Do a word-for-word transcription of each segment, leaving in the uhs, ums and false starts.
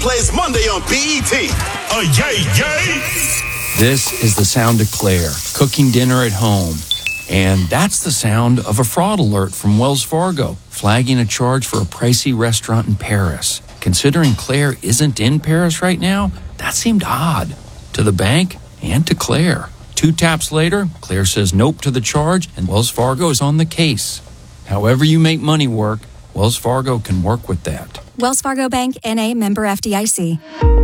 replays Monday on B E T. Uh, yay, yay! This is the sound of Claire, cooking dinner at home. And that's the sound of a fraud alert from Wells Fargo, flagging a charge for a pricey restaurant in Paris. Considering Claire isn't in Paris right now, that seemed odd to the bank and to Claire. Two taps later, Claire says nope to the charge, and Wells Fargo is on the case. However you make money work, Wells Fargo can work with that. Wells Fargo Bank, N A, member F D I C.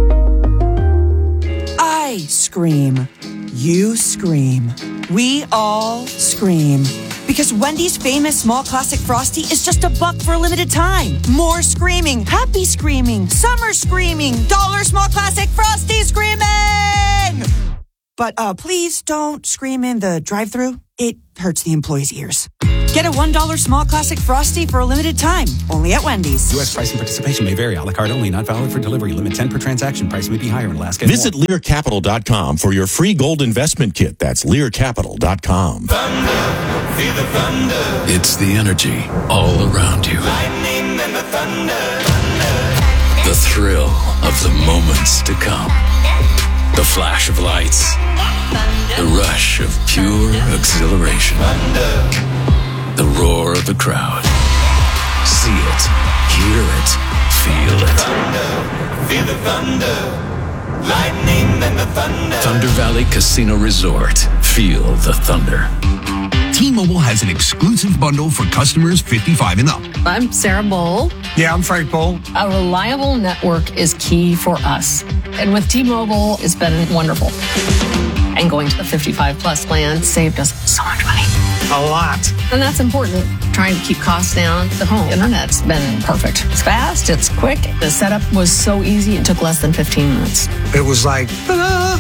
I scream. You scream. We all scream. Because Wendy's famous small classic Frosty is just a buck for a limited time. More screaming, happy screaming, summer screaming, dollar small classic Frosty screaming! But uh, please don't scream in the drive-thru. It hurts the employees' ears. Get a one dollar small classic Frosty for a limited time, only at Wendy's. U S price and participation may vary. A la carte only, not valid for delivery. Limit ten per transaction. Price may be higher in Alaska. Visit Lear Capital dot com for your free gold investment kit. That's Lear Capital dot com. Thunder, feel the thunder. It's the energy all around you. Lightning and the thunder, thunder. The thrill of the moments to come. The flash of lights. The rush of pure exhilaration. The roar of the crowd. See it, hear it, feel it. Thunder, feel the thunder. Lightning and the thunder. Thunder Valley Casino Resort. Feel the thunder. T-Mobile has an exclusive bundle for customers fifty-five and up. I'm Sarah Bowl. Yeah, I'm Frank Bowl. A reliable network is key for us. And with T-Mobile, it's been wonderful. And going to the fifty-five plus plan saved us so much money. A lot. And that's important. Trying to keep costs down. The home internet's been perfect. It's fast, it's quick. The setup was so easy, it took less than fifteen minutes. It was like, ta-da!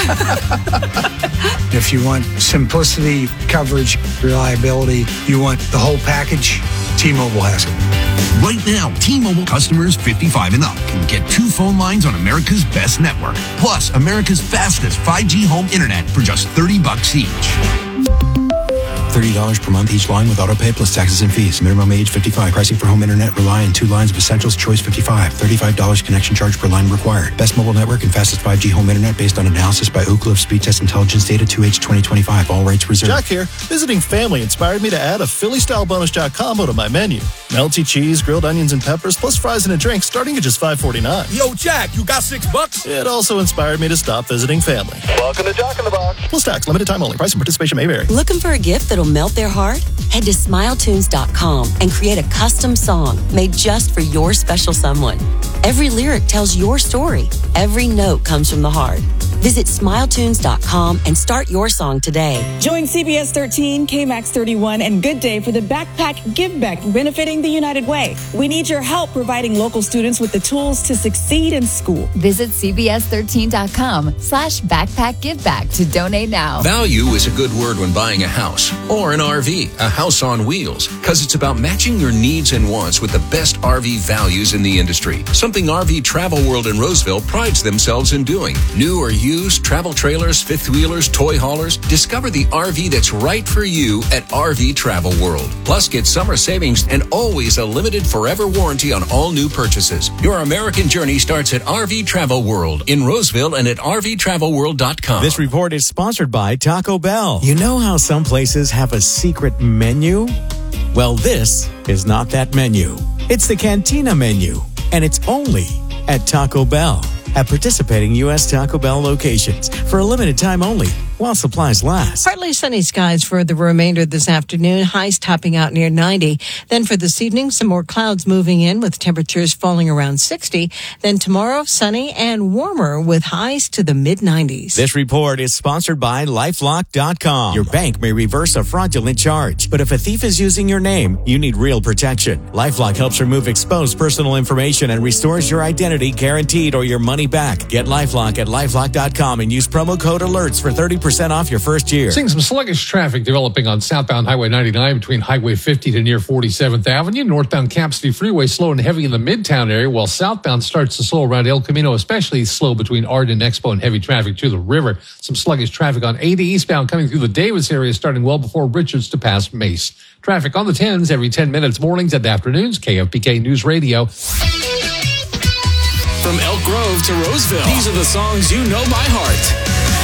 If you want simplicity, coverage, reliability, you want the whole package, T-Mobile has it. Right now, T-Mobile customers fifty-five and up can get two phone lines on America's best network, plus America's fastest five G home internet for just thirty bucks each. thirty dollars per month each line with autopay plus taxes and fees. Minimum age fifty-five. Pricing for home internet rely on two lines of Essentials Choice fifty-five. thirty-five dollars connection charge per line required. Best mobile network and fastest five G home internet based on analysis by Ookla of Speed Test Intelligence data two H twenty twenty-five. All rights reserved. Jack here. Visiting family inspired me to add a Philly-style bonus jack combo to my menu. Melty cheese, grilled onions, and peppers, plus fries and a drink starting at just five forty-nine. Yo, Jack, you got six bucks? It also inspired me to stop visiting family. Welcome to Jack in the Box. Plus tax, limited time only. Price and participation may vary. Looking for a gift that'll melt their heart? Head to smile tunes dot com and create a custom song made just for your special someone. Every lyric tells your story. Every note comes from the heart. Visit smile tunes dot com and start your song today. Join C B S thirteen, K MAX thirty-one, and Good Day for the Backpack Give Back benefiting the United Way. We need your help providing local students with the tools to succeed in school. Visit C B S thirteen dot com slash backpack give back to donate now. Value is a good word when buying a house or an R V, a house on wheels, because it's about matching your needs and wants with the best R V values in the industry. Something R V Travel World in Roseville prides themselves in doing. New or used travel trailers, fifth wheelers, toy haulers. Discover the R V that's right for you at R V Travel World. Plus, get summer savings and always a limited forever warranty on all new purchases. Your American journey starts at R V Travel World in Roseville and at R V travel world dot com. This report is sponsored by Taco Bell. You know how some places have a secret menu? Well, this is not that menu. It's the Cantina menu, and it's only at Taco Bell. At participating U S Taco Bell locations for a limited time only while supplies last. Partly sunny skies for the remainder this afternoon, highs topping out near ninety. Then for this evening, some more clouds moving in with temperatures falling around sixty. Then tomorrow, sunny and warmer with highs to the mid nineties. This report is sponsored by LifeLock dot com. Your bank may reverse a fraudulent charge, but if a thief is using your name, you need real protection. LifeLock helps remove exposed personal information and restores your identity guaranteed or your money back. Get LifeLock at LifeLock dot com and use promo code alerts for thirty percent off your first year. Seeing some sluggish traffic developing on southbound Highway ninety-nine between Highway fifty to near forty-seventh Avenue. Northbound Cap City Freeway slow and heavy in the Midtown area, while southbound starts to slow around El Camino, especially slow between Arden and Expo and heavy traffic to the river. Some sluggish traffic on eighty eastbound coming through the Davis area starting well before Richards to pass Mace. Traffic on the tens every ten minutes, mornings and afternoons. K F B K News Radio. From Elk Grove to Roseville, these are the songs you know by heart.